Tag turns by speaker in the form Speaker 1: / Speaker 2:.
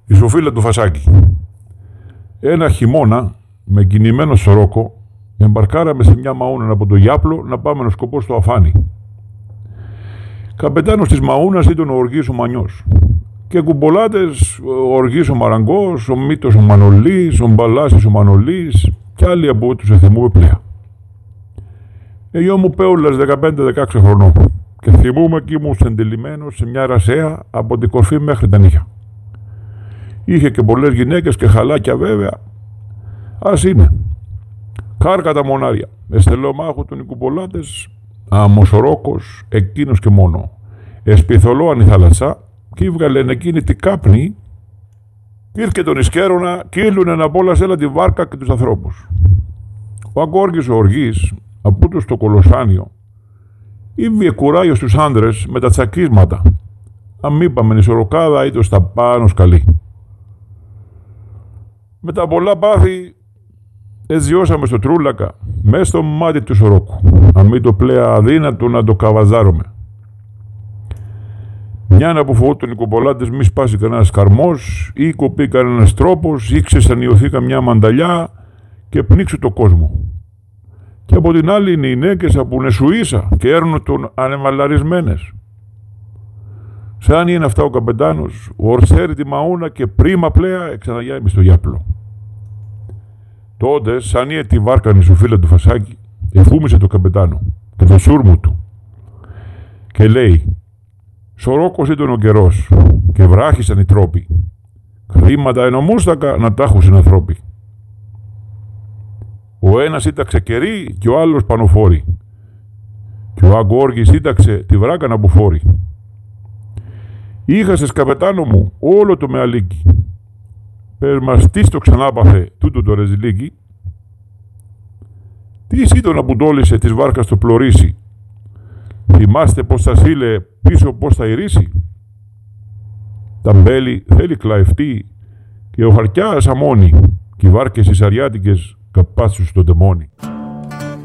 Speaker 1: Η Σοφίλα του Φασάκη. Ένα χειμώνα, με κινημένο σωρόκο, εμπαρκάραμε σε μια μαούνα από το Γιάπλο να πάμε να σκοπό στο Αφάνι. Καπετάνος της μαούνας ήταν ο Οργής ο Μανιός. Και κουμπολάτες ο Οργής ο Μαραγκός, ο Μήτος ο Μανολής, ο Μπαλάσης ο Μανολής και άλλοι από τους εθιμούμε πλέα. Εγώ μου πέουλας 15-16 χρονών και θυμούμαι κι ήμουν στεντελημένος σε μια ρασέα από την κορφή μέχρι τα νύχια. Είχε και πολλές γυναίκες και χαλάκια βέβαια. Ας είναι. Κάρκα τα μονάρια. Εστελομάχου των οικουπολάτες, αμοσορόκος, εκείνος και μόνο. Εσπιθολόαν η θάλασσα κι έβγαλε εκείνη την κάπνη κι ήρθε τον Ισκέρονα κι ήλουνε να πόλασε τη βάρκα και τους ανθρώπους. Ο Αγκόργης ο Οργής, απούτος στο Κολοσάνιο, ήβγε κουράγιο στους άντρες με τα τσακίσματα. Αν είπαμε η σωροκάδα ήταν στα πάνω σκαλί. Με τα πολλά πάθη εζιώσαμε στο Τρούλακα, μέσα στο μάτι του σωρόκου, αν μην το πλέα αδύνατο να το καβαζάρουμε. Μια που φοβόταν οι κοπολάτες μη σπάσει κανένας καρμός ή κοπεί κανένας τρόπος ή ξεσανιωθεί καμιά μανταλιά και πνίξει το κόσμο. Και από την άλλη είναι οι γυναίκες από νεσουίσα και έρνουν τον ανεμαλαρισμένες. Σαν είναι αυτά ο καπετάνος, ο ορσέρει τη μαούνα και πρίμα πλέα εξαναγιάμει στο Γιάπλο. Τότε, σαν είναι τη βάρκανη σου φίλα του Φασάκη, εφούμισε το καπετάνο και το σούρμου του και λέει: «Σωρόκος ήταν ο καιρός και βράχησαν οι τρόποι. Χρήματα ενομούστακα να τάχουσιν ανθρώποι. Ο ένας ήταξε κερί και ο άλλος πανοφόρη και ο Αγκόργης ήταξε τη βράκα να μπουφόρει. Είχασες καπετάνο μου όλο το μεαλίκι. Πες μας τι στο ξανάπαθε τούτο το ρεζιλίκι. Τι ήταν να πουντόλησε της βάρκας το πλωρίσι. Θυμάστε πως θα σήλε πίσω πως θα ηρίσει. Τα μπέλη θέλει κλαευτεί και ο χαρτιάς αμώνει και οι βάρκες οι σαριάτικες καπάσους στο τεμόνι».